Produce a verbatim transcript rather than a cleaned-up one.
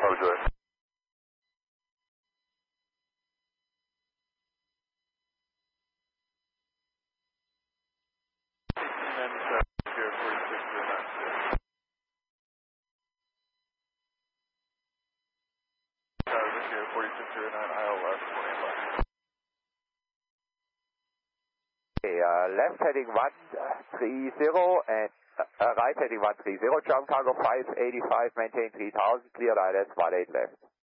Roger. forty-six zero nine, aisle left, twenty left. Okay, uh, left heading one three zero and uh, right heading one three zero, jump cargo five eighty-five, maintain three thousand, cleared I L S one eight left.